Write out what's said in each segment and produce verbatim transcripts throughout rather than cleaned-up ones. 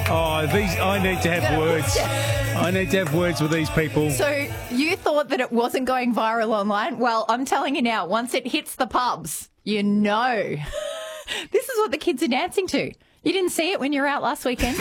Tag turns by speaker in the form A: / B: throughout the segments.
A: Oh, these! I need to have words. I need to have words with these people.
B: So you thought that it wasn't going viral online? Well, I'm telling you now, once it hits the pubs, you know. This is what the kids are dancing to. You didn't see it when you were out last weekend?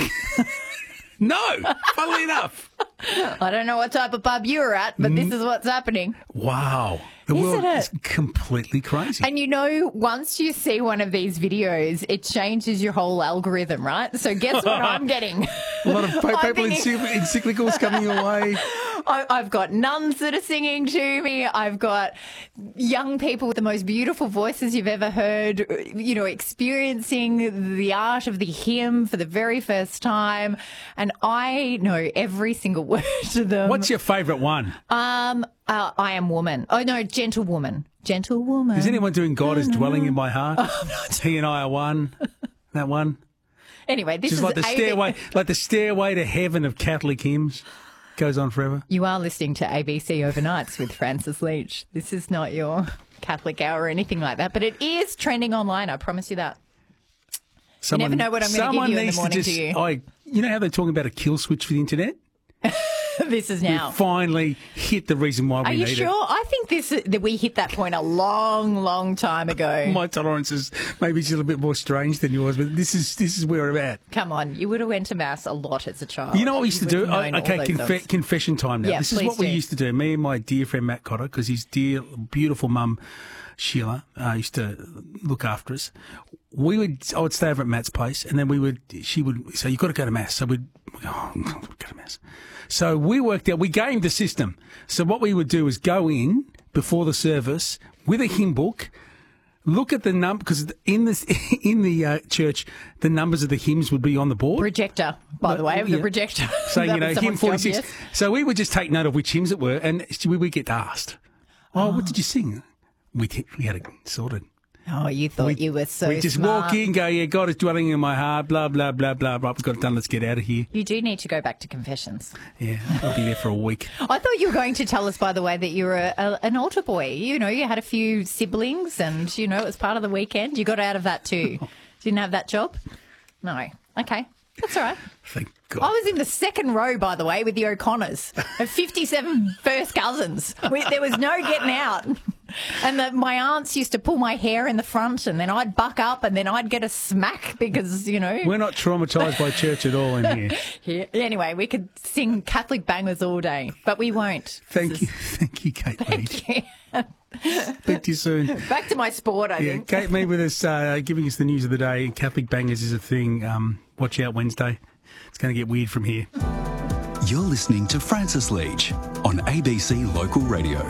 A: No, funnily enough.
B: I don't know what type of pub you were at, but this is what's happening.
A: Wow. The
B: Isn't
A: world
B: it?
A: is completely crazy.
B: And you know, once you see one of these videos, it changes your whole algorithm, right? So guess what I'm getting?
A: A lot of pa-
B: I'm
A: papal
B: thinking-
A: encycl- encyclicals coming your way.
B: I, I've got nuns that are singing to me. I've got young people with the most beautiful voices you've ever heard, you know, experiencing the art of the hymn for the very first time. And I know every single word to them.
A: What's your favourite one?
B: Um, uh, I am woman. Oh, no, gentle woman. Gentle woman.
A: Is anyone doing God is dwelling in my heart?
B: Oh,
A: He and I are one. That one.
B: Anyway, this
A: Just
B: is
A: like the
B: A B
A: stairway, like the stairway to heaven of Catholic hymns. Goes on forever.
B: You are listening to A B C Overnights with Francis Leach. This is not your Catholic hour or anything like that, but it is trending online. I promise you that.
A: Someone,
B: never know what I'm gonna give
A: someone
B: you in the
A: needs to
B: morning,
A: just,
B: do you?
A: I, you know how they're talking about a kill switch for the internet?
B: This is now.
A: We finally hit the reason why we
B: Are you
A: need
B: sure? I think this that we hit that point a long, long time ago.
A: it. My tolerance is maybe just a little bit more strange than yours, but this is this is where I'm at.
B: Come on, you would have went to mass a lot as a child.
A: You know what we used to
B: would
A: do?
B: have known
A: Oh,
B: all
A: okay,
B: those
A: confe-
B: songs.
A: confession time now.
B: Yeah,
A: this is
B: please
A: what we
B: do.
A: used to do. Me and my dear friend Matt Cotter, because his dear, beautiful mum Sheila uh, used to look after us. We would, I would stay over at Matt's place, and then we would, she would say, "You've got to go to mass." So we'd, oh, go to mass. So we worked out, we gamed the system. So what we would do is go in before the service with a hymn book. Look at the number, because in this in the uh, church, the numbers of the hymns would be on the board.
B: Projector, by the way,
A: Yeah.
B: the projector.
A: Saying,
B: That
A: you know,
B: was
A: hymn
B: someone's job,
A: forty-six.
B: yes.
A: So we would just take note of which hymns it were, and we would get asked, oh, what did you sing? We t- we had it sorted.
B: Oh, you thought you were so
A: we just
B: smart.
A: walk in, go, yeah, God is dwelling in my heart, blah, blah, blah, blah, blah. We've got it done, let's get out of here.
B: You do need to go back to confessions.
A: Yeah, I'll be there for a week.
B: I thought you were going to tell us, by the way, that you were a, a, an altar boy. You know, you had a few siblings and, you know, it was part of the weekend. You got out of that too. Didn't have that job? No. Okay. That's all right.
A: Thank
B: I
A: God.
B: was in the second row, by the way, with the O'Connors of fifty-seven first cousins. We, there was no getting out. And the, my aunts used to pull my hair in the front and then I'd buck up and then I'd get a smack because, you know.
A: We're not traumatised by church at all in here.
B: Yeah. Anyway, we could sing Catholic bangers all day, but we won't.
A: Thank
B: This
A: you. Thank you, Kate Leach.
B: is-
A: Speak to you soon.
B: Back to my sport, I
A: Yeah,
B: think.
A: Kate Mead with us, uh, giving us the news of the day. Catholic bangers is a thing. Um, watch out Wednesday. It's going to get weird from here.
C: You're listening to Francis Leach on A B C Local Radio.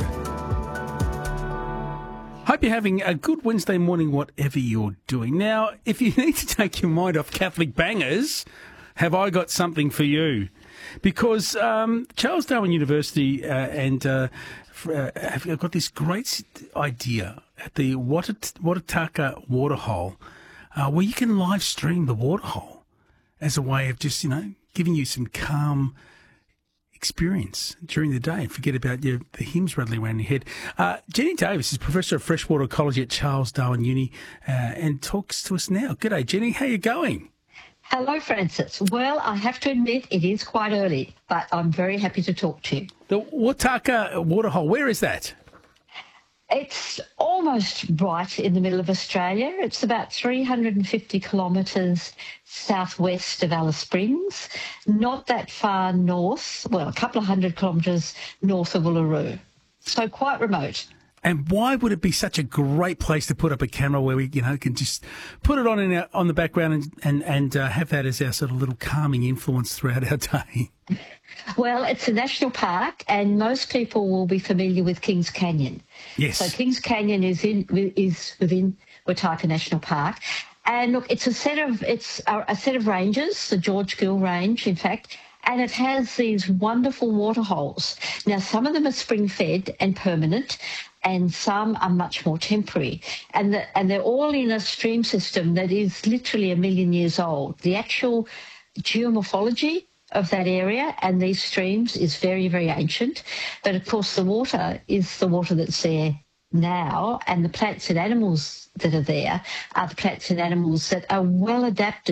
A: Hope you're having a good Wednesday morning, whatever you're doing. Now, if you need to take your mind off Catholic bangers, have I got something for you? Because um, Charles Darwin University uh, and uh, f- uh, have got this great idea at the Wat- Watataka Waterhole uh, where you can live stream the waterhole as a way of just, you know, giving you some calm experience during the day and forget about your, the hymns rattling around your head. Uh, Jenny Davis is Professor of Freshwater Ecology at Charles Darwin Uni uh, and talks to us now. G'day, Jenny. How you going?
D: Hello, Francis. Well, I have to admit it is quite early, but I'm very happy to talk to you.
A: The Wataka Waterhole, where is that?
D: It's almost right in the middle of Australia. It's about three hundred fifty kilometres southwest of Alice Springs, not that far north, well, a couple of hundred kilometres north of Uluru. So quite remote.
A: And why would it be such a great place to put up a camera where we, you know, can just put it on in our, on the background and and, and uh, have that as our sort of little calming influence throughout our day?
D: Well, it's a national park, and most people will be familiar with Kings Canyon.
A: Yes.
D: So Kings Canyon is in is within Wataka National Park, and look, it's a set of it's a, a set of ranges, the George Gill Range, in fact. And it has these wonderful water holes. Now, some of them are spring-fed and permanent, and some are much more temporary. And, the, and they're all in a stream system that is literally a million years old. The actual geomorphology of that area and these streams is very, very ancient. But, of course, the water is the water that's there now, and the plants and animals that are there are the plants and animals that are well adapted